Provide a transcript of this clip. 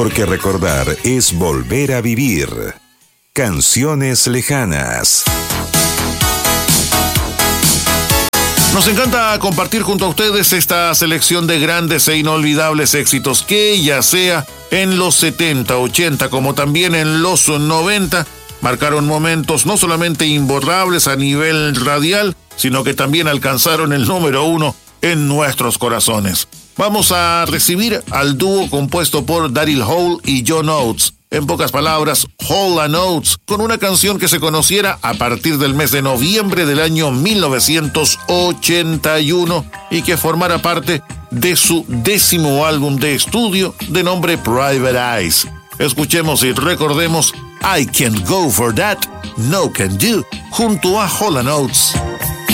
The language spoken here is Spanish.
Porque recordar es volver a vivir. Canciones lejanas. Nos encanta compartir junto a ustedes esta selección de grandes e inolvidables éxitos que, ya sea en los 70, 80 como también en los 90, marcaron momentos no solamente imborrables a nivel radial, sino que también alcanzaron el número 1 en nuestros corazones. Vamos a recibir al dúo compuesto por Daryl Hall y John Oates. En pocas palabras, Hall and Oates, con una canción que se conociera a partir del mes de noviembre del año 1981 y que formara parte de su 10º álbum de estudio de nombre Private Eyes. Escuchemos y recordemos I Can't Go For That, No Can Do, junto a Hall and Oates.